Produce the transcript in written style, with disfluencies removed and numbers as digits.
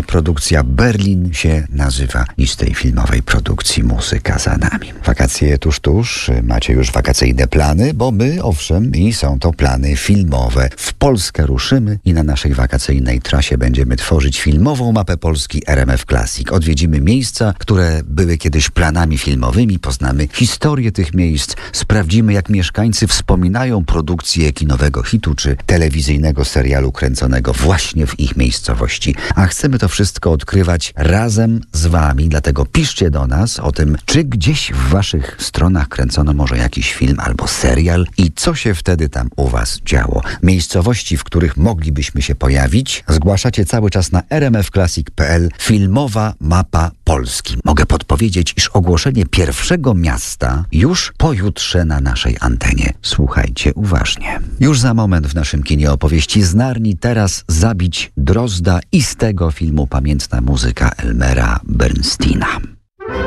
produkcja Berlin się nazywa i z tej filmowej produkcji muzyka za nami. Wakacje tuż, macie już wakacyjne plany, bo my, owszem, i są to plany filmowe. W Polskę ruszymy i na naszej wakacyjnej trasie będziemy tworzyć filmową mapę Polski RMF Classic. Odwiedzimy miejsca, które były kiedyś planami filmowymi, poznamy historię tych miejsc, sprawdzimy, jak mieszkańcy wspominają produkcję kinowego hitu czy telewizyjnego serialu kręconego właśnie w ich miejscowości. A chcemy to wszystko odkrywać razem z wami, dlatego piszcie do nas o tym, czy gdzieś w waszych stronach kręcono może jakiś film albo serial i co się wtedy tam u was działo. Miejscowości, w których moglibyśmy się pojawić, zgłaszacie cały czas na rmfclassic.pl filmowa mapa Polski. Mogę podpowiedzieć, iż ogłoszenie pierwszego miasta już pojutrze na naszej antenie. Słuchajcie uważnie. Już za moment w naszym kinie opowieści z Narni, teraz Zabić Drozda i z tego filmu pamiętna muzyka Elmera Bernsteina.